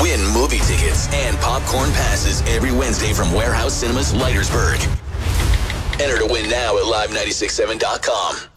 Win movie tickets and popcorn passes every Wednesday from Warehouse Cinemas, Leitersburg. Enter to win now at live967.com.